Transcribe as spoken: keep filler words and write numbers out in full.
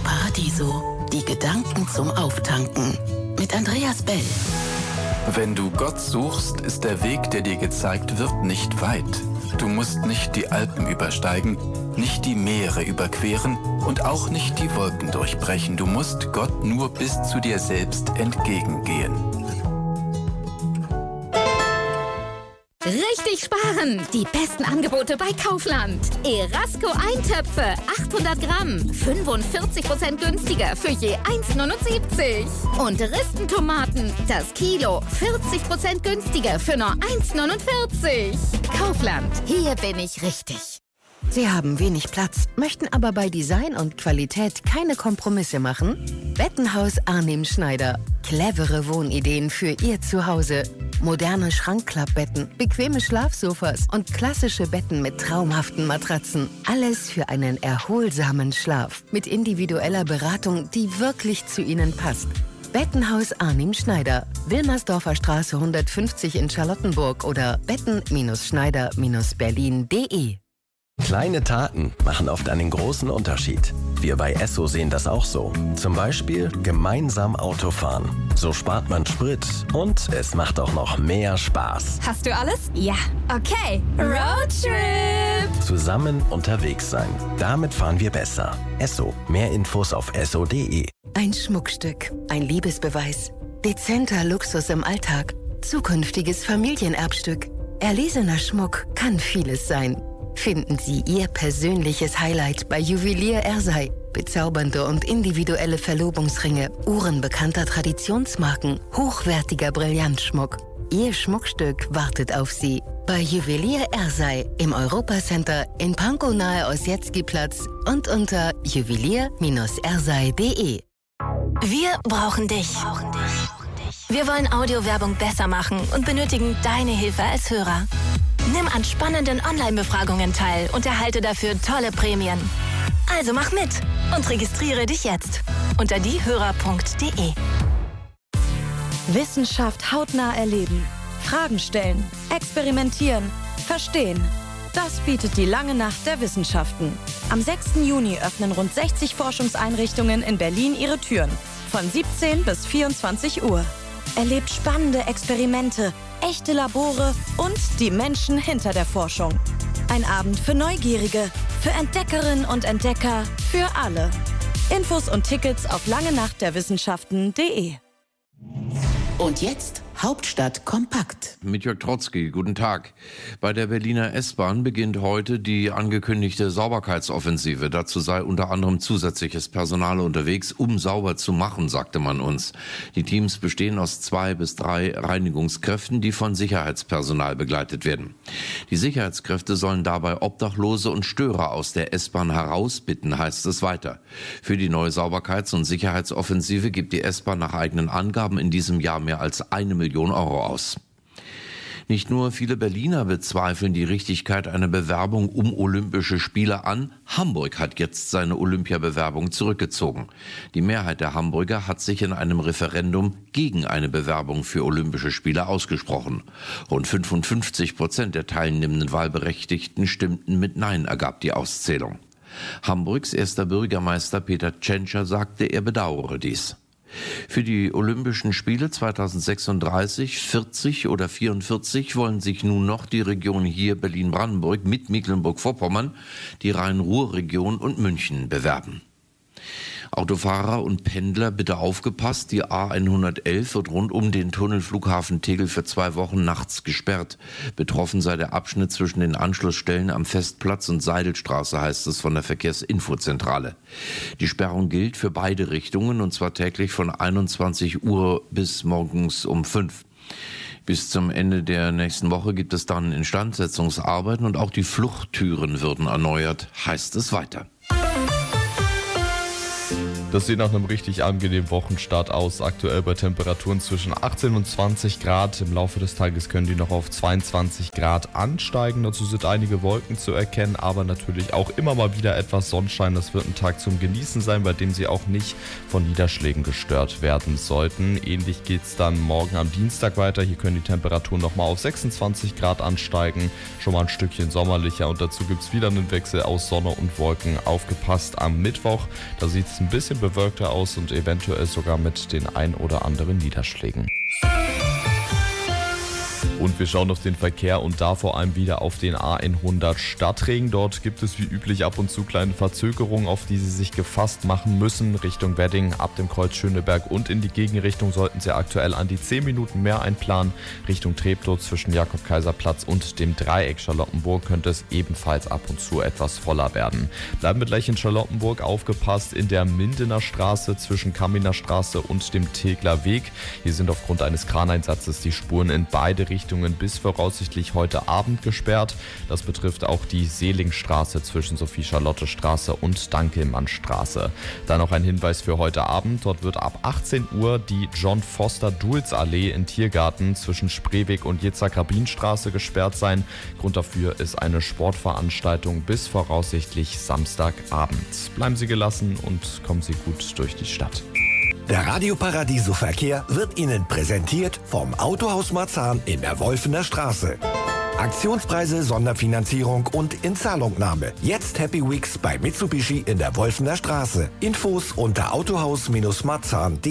Paradiso. Die Gedanken zum Auftanken. Mit Andreas Bell. Wenn du Gott suchst, ist der Weg, der dir gezeigt wird, nicht weit. Du musst nicht die Alpen übersteigen, nicht die Meere überqueren und auch nicht die Wolken durchbrechen. Du musst Gott nur bis zu dir selbst entgegengehen. Richtig sparen! Die besten Angebote bei Kaufland. Erasco Eintöpfe, achthundert Gramm, fünfundvierzig Prozent günstiger für je eins Komma neunundsiebzig. Und Ristentomaten, das Kilo, vierzig Prozent günstiger für nur eins Komma neunundvierzig. Kaufland, hier bin ich richtig. Sie haben wenig Platz, möchten aber bei Design und Qualität keine Kompromisse machen? Bettenhaus Arnim Schneider. Clevere Wohnideen für Ihr Zuhause. Moderne Schrankklappbetten, bequeme Schlafsofas und klassische Betten mit traumhaften Matratzen. Alles für einen erholsamen Schlaf. Mit individueller Beratung, die wirklich zu Ihnen passt. Bettenhaus Arnim Schneider. Wilmersdorfer Straße hundertfünfzig in Charlottenburg oder betten Schneider Berlin punkt de. Kleine Taten machen oft einen großen Unterschied. Wir bei Esso sehen das auch so. Zum Beispiel gemeinsam Auto fahren. So spart man Sprit und es macht auch noch mehr Spaß. Hast du alles? Ja. Okay. Roadtrip! Zusammen unterwegs sein. Damit fahren wir besser. Esso. Mehr Infos auf esso punkt de. Ein Schmuckstück, ein Liebesbeweis. Dezenter Luxus im Alltag. Zukünftiges Familienerbstück. Erlesener Schmuck kann vieles sein. Finden Sie Ihr persönliches Highlight bei Juwelier Ersei. Bezaubernde und individuelle Verlobungsringe, Uhren bekannter Traditionsmarken, hochwertiger Brillantschmuck. Ihr Schmuckstück wartet auf Sie. Bei Juwelier Ersei im Europacenter in Pankow nahe Ossietzky-Platz und unter juwelier Ersei punkt de. Wir brauchen dich. Wir wollen Audiowerbung besser machen und benötigen deine Hilfe als Hörer. Nimm an spannenden Online-Befragungen teil und erhalte dafür tolle Prämien. Also mach mit und registriere dich jetzt unter diehörer punkt de. Wissenschaft hautnah erleben, Fragen stellen, experimentieren, verstehen. Das bietet die lange Nacht der Wissenschaften. Am sechsten Juni öffnen rund sechzig Forschungseinrichtungen in Berlin ihre Türen. Von siebzehn bis vierundzwanzig Uhr. Erlebt spannende Experimente, echte Labore und die Menschen hinter der Forschung. Ein Abend für Neugierige, für Entdeckerinnen und Entdecker, für alle. Infos und Tickets auf lange nacht der wissenschaften punkt de. Und jetzt Hauptstadt kompakt. Mit Jörg Trotzki, guten Tag. Bei der Berliner S-Bahn beginnt heute die angekündigte Sauberkeitsoffensive. Dazu sei unter anderem zusätzliches Personal unterwegs, um sauber zu machen, sagte man uns. Die Teams bestehen aus zwei bis drei Reinigungskräften, die von Sicherheitspersonal begleitet werden. Die Sicherheitskräfte sollen dabei Obdachlose und Störer aus der S-Bahn herausbitten, heißt es weiter. Für die neue Sauberkeits- und Sicherheitsoffensive gibt die S-Bahn nach eigenen Angaben in diesem Jahr mehr als eine Million Euro aus. Nicht nur viele Berliner bezweifeln die Richtigkeit einer Bewerbung um Olympische Spiele an. Hamburg hat jetzt seine Olympiabewerbung zurückgezogen. Die Mehrheit der Hamburger hat sich in einem Referendum gegen eine Bewerbung für Olympische Spiele ausgesprochen. Rund fünfundfünfzig Prozent der teilnehmenden Wahlberechtigten stimmten mit Nein, ergab die Auszählung. Hamburgs erster Bürgermeister Peter Tschentscher sagte, er bedauere dies. Für die Olympischen Spiele zweitausendsechsunddreißig, vierzig oder vierundvierzig wollen sich nun noch die Region hier Berlin-Brandenburg mit Mecklenburg-Vorpommern, die Rhein-Ruhr-Region und München bewerben. Autofahrer und Pendler, bitte aufgepasst, die A hundertelf wird rund um den Tunnelflughafen Tegel für zwei Wochen nachts gesperrt. Betroffen sei der Abschnitt zwischen den Anschlussstellen am Festplatz und Seidelstraße, heißt es von der Verkehrsinfozentrale. Die Sperrung gilt für beide Richtungen und zwar täglich von einundzwanzig Uhr bis morgens um fünf. Bis zum Ende der nächsten Woche gibt es dann Instandsetzungsarbeiten und auch die Fluchttüren würden erneuert, heißt es weiter. Das sieht nach einem richtig angenehmen Wochenstart aus. Aktuell bei Temperaturen zwischen achtzehn und zwanzig Grad. Im Laufe des Tages können die noch auf zweiundzwanzig Grad ansteigen. Dazu sind einige Wolken zu erkennen, aber natürlich auch immer mal wieder etwas Sonnenschein. Das wird ein Tag zum Genießen sein, bei dem Sie auch nicht von Niederschlägen gestört werden sollten. Ähnlich geht es dann morgen am Dienstag weiter. Hier können die Temperaturen nochmal auf sechsundzwanzig Grad ansteigen. Schon mal ein Stückchen sommerlicher und dazu gibt es wieder einen Wechsel aus Sonne und Wolken. Aufgepasst am Mittwoch. Da sieht es ein bisschen bewölkter aus und eventuell sogar mit den ein oder anderen Niederschlägen. Und wir schauen auf den Verkehr und da vor allem wieder auf den A hundert Stadtring. Dort gibt es wie üblich ab und zu kleine Verzögerungen, auf die Sie sich gefasst machen müssen. Richtung Wedding, ab dem Kreuz Schöneberg und in die Gegenrichtung sollten Sie aktuell an die zehn Minuten mehr einplanen. Richtung Treptow zwischen Jakob-Kaiser-Platz und dem Dreieck Charlottenburg könnte es ebenfalls ab und zu etwas voller werden. Bleiben wir gleich in Charlottenburg, aufgepasst in der Mindener Straße zwischen Kaminer Straße und dem Tegler Weg. Hier sind aufgrund eines Kraneinsatzes die Spuren in beide Richtungen bis voraussichtlich heute Abend gesperrt. Das betrifft auch die Seelingstraße zwischen Sophie-Charlotte-Straße und Dankelmannstraße. Dann noch ein Hinweis für heute Abend. Dort wird ab achtzehn Uhr die John-Foster-Duels-Allee in Tiergarten zwischen Spreeweg und Jitzak-Rabin-Straße gesperrt sein. Grund dafür ist eine Sportveranstaltung bis voraussichtlich Samstagabend. Bleiben Sie gelassen und kommen Sie gut durch die Stadt. Der Radio Paradiso Verkehr wird Ihnen präsentiert vom Autohaus Marzahn in der Wolfener Straße. Aktionspreise, Sonderfinanzierung und Inzahlungnahme. Jetzt Happy Weeks bei Mitsubishi in der Wolfener Straße. Infos unter autohaus Bindestrich marzahn punkt de.